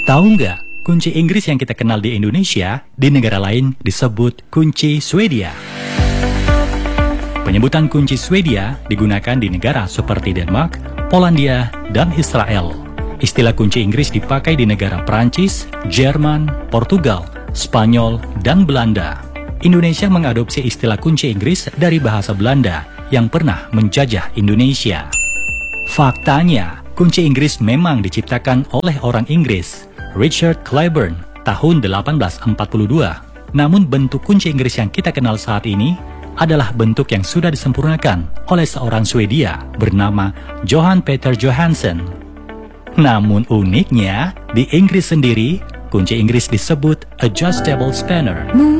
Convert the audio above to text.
Tahu nggak, kunci Inggris yang kita kenal di Indonesia, di negara lain disebut kunci Swedia. Penyebutan kunci Swedia digunakan di negara seperti Denmark, Polandia, dan Israel. Istilah kunci Inggris dipakai di negara Prancis, Jerman, Portugal, Spanyol, dan Belanda. Indonesia mengadopsi istilah kunci Inggris dari bahasa Belanda yang pernah menjajah Indonesia. Faktanya, kunci Inggris memang diciptakan oleh orang Inggris, Richard Claiborne, tahun 1842. Namun bentuk kunci Inggris yang kita kenal saat ini adalah bentuk yang sudah disempurnakan oleh seorang Swedia bernama Johan Peter Johansson. Namun uniknya, di Inggris sendiri, kunci Inggris disebut adjustable spanner.